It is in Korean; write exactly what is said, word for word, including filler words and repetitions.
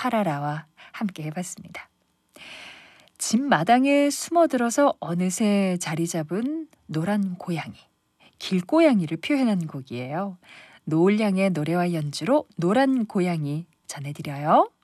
하라라와 함께 해봤습니다. 집 마당에 숨어들어서 어느새 자리 잡은 노란 고양이, 길고양이를 표현한 곡이에요. 노을양의 노래와 연주로 노란 고양이 전해드려요.